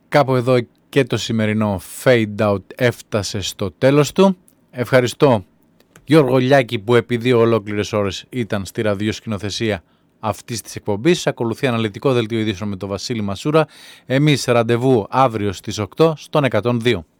Κάπου εδώ και το σημερινό Fade Out έφτασε στο τέλος του. Ευχαριστώ Γιώργο Λιάκη που επί 2 ολόκληρες ώρες ήταν στη ραδιοσκηνοθεσία αυτής της εκπομπής. Ακολουθεί αναλυτικό δελτίο ειδήσεων με τον Βασίλη Μασούρα. Εμείς ραντεβού αύριο στις 8 στον 102.